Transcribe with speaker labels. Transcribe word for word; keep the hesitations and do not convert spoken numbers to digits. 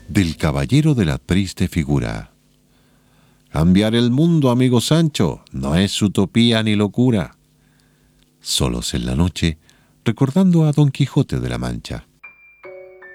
Speaker 1: del caballero de la triste figura. Cambiar el mundo, amigo Sancho, no es utopía ni locura. Solos en la noche, recordando a Don Quijote de la Mancha.